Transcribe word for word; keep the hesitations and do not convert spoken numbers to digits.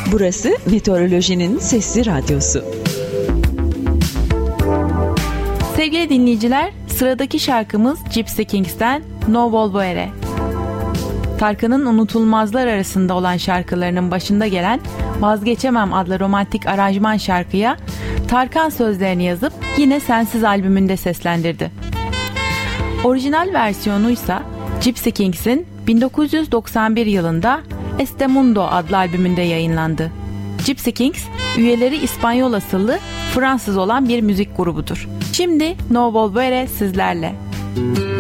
Burası Meteorolojinin Sesli Radyosu. Sevgili dinleyiciler, sıradaki şarkımız Gypsy Kings'ten No Volvere. Tarkan'ın unutulmazlar arasında olan şarkılarının başında gelen Vazgeçemem adlı romantik aranjman şarkıya Tarkan sözlerini yazıp yine Sensiz albümünde seslendirdi. Orijinal versiyonuysa Gypsy Kings'in bin dokuz yüz doksan bir yılında Este Mundo adlı albümünde yayınlandı. Gypsy Kings, üyeleri İspanyol asıllı Fransız olan bir müzik grubudur. Şimdi No Volvere sizlerle.